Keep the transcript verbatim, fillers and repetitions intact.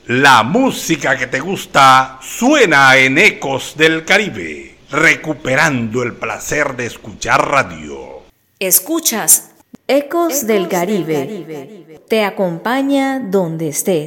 La música que te gusta suena en Ecos del Caribe, recuperando el placer de escuchar radio. Escuchas Ecos, Ecos del, Caribe. del Caribe. Te acompaña donde estés.